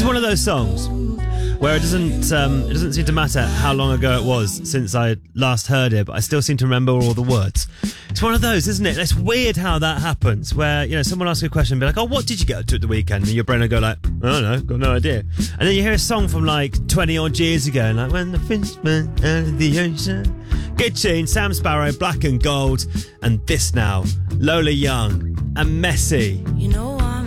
is one of those songs where it doesn't seem to matter how long ago it was since I last heard it, but I still seem to remember all the words. It's one of those, isn't it? It's weird how that happens, where, you know, someone asks you a question and be like, oh, what did you get up to at the weekend? And your brain will go like, I don't know, got no idea. And then you hear a song from like 20 odd years ago, and like, when the fish went out of the ocean. Good tune, Sam Sparrow, Black and Gold, and this now, Lola Young and Messi. You know